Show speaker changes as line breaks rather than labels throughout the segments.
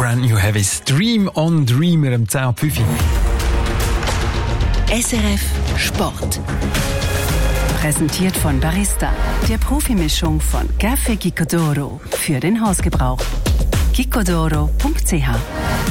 Brand New Heavies. Dream on Dreamer am 10.05 Uhr.
SRF Sport.
Präsentiert von Barista, der Profimischung von Café Gicodoro für den Hausgebrauch. gicodoro.ch.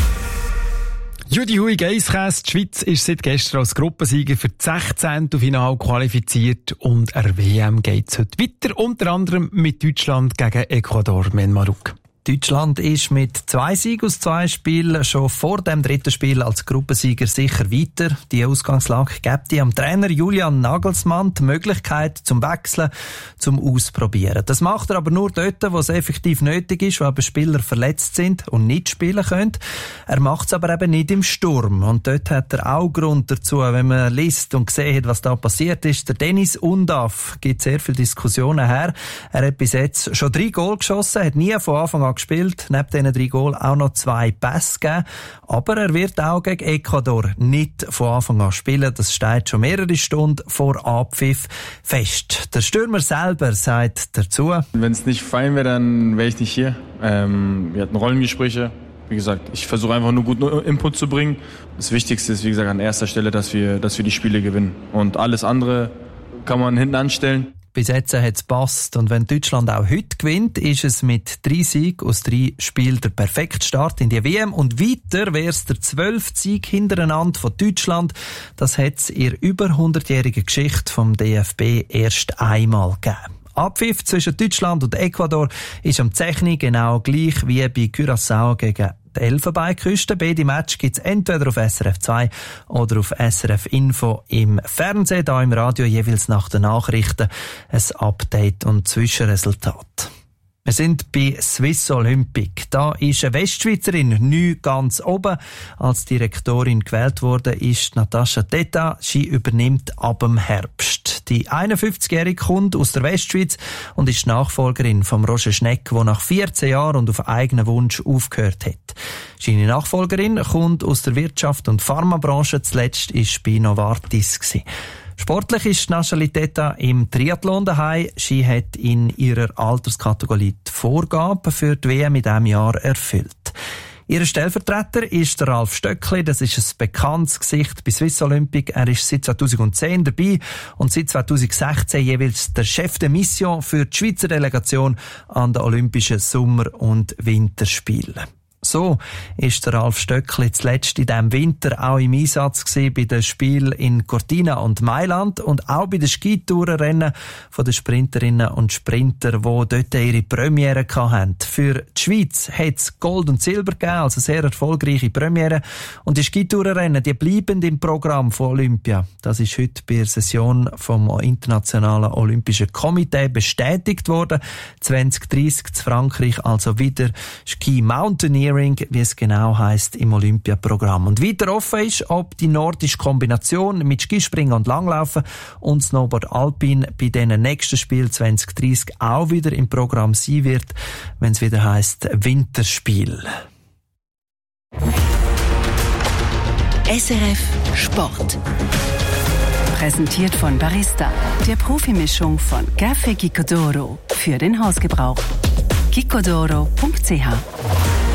Judy Huig Eiskäse. Die Schweiz ist seit gestern als Gruppensieger für das 16. Finale qualifiziert und der WM geht es heute weiter, unter anderem mit Deutschland gegen Ecuador, Menmaruk.
Deutschland ist mit 2 Siegen aus 2 Spielen schon vor dem dritten Spiel als Gruppensieger sicher weiter. Die Ausgangslage gibt am Trainer Julian Nagelsmann die Möglichkeit zum Wechseln, zum Ausprobieren. Das macht er aber nur dort, wo es effektiv nötig ist, wo eben Spieler verletzt sind und nicht spielen können. Er macht es aber eben nicht im Sturm. Und dort hat er auch Grund dazu, wenn man liest und gesehen hat, was da passiert ist. Der Dennis Undav gibt sehr viele Diskussionen her. Er hat bis jetzt schon 3 Goal geschossen, hat nie von Anfang an gespielt, neben diesen 3 Goal auch noch 2 Pässe gegeben. Aber er wird auch gegen Ecuador nicht von Anfang an spielen. Das steht schon mehrere Stunden vor Abpfiff fest. Der Stürmer selber sagt dazu:
Wenn es nicht fein wäre, dann wäre ich nicht hier. Wir hatten Rollengespräche. Wie gesagt, ich versuche einfach nur guten Input zu bringen. Das Wichtigste ist, wie gesagt, an erster Stelle, dass wir die Spiele gewinnen. Und alles andere kann man hinten anstellen.
Bis jetzt hat es gepasst. Und wenn Deutschland auch heute gewinnt, ist es mit 3 Siegen aus 3 Spielen der perfekte Start in die WM. Und weiter wäre es der 12. Sieg hintereinander von Deutschland. Das hat es in der über 100-jährigen Geschichte vom DFB erst einmal gegeben. Abpfiff zwischen Deutschland und Ecuador ist am 10 genau gleich wie bei Curaçao gegen die Elfenbeinküste. Beide Matches gibt es entweder auf SRF 2 oder auf SRF Info im Fernsehen, da im Radio jeweils nach den Nachrichten ein Update und Zwischenresultat. Wir sind bei Swiss Olympic. Da ist eine Westschweizerin nicht ganz oben. Als Direktorin gewählt worden ist Natascha Teta. Sie übernimmt ab dem Herbst. Die 51-Jährige kommt aus der Westschweiz und ist Nachfolgerin von Roger Schneck, der nach 14 Jahren und auf eigenen Wunsch aufgehört hat. Seine Nachfolgerin kommt aus der Wirtschaft und Pharmabranche. Zuletzt war bei Novartis. Sportlich ist Nathalie Teta im Triathlon daheim. Sie hat in ihrer Alterskategorie die Vorgaben für die WM in diesem Jahr erfüllt. Ihr Stellvertreter ist der Ralf Stöckli. Das ist ein bekanntes Gesicht bei Swiss Olympic. Er ist seit 2010 dabei und seit 2016 jeweils der Chef de Mission für die Schweizer Delegation an den Olympischen Sommer- und Winterspielen. So ist der Ralf Stöckli zuletzt in diesem Winter auch im Einsatz gewesen bei den Spielen in Cortina und Mailand und auch bei den Skitourenrennen von den Sprinterinnen und Sprinter, die dort ihre Premiere hatten. Für die Schweiz hat es Gold und Silber gegeben, also sehr erfolgreiche Premiere. Und die Skitourenrennen, die bleiben im Programm von Olympia. Das ist heute bei der Session vom Internationalen Olympischen Komitee bestätigt worden. 2030 zu Frankreich also wieder Ski Mountaineering, wie es genau heisst im Olympiaprogramm. Und weiter offen ist, ob die nordische Kombination mit Skispringen und Langlaufen und Snowboard Alpin bei diesen nächsten Spielen 2030 auch wieder im Programm sein wird, wenn es wieder heisst Winterspiel.
SRF Sport.
Präsentiert von Barista, der Profimischung von Café Gicodoro für den Hausgebrauch. gicodoro.ch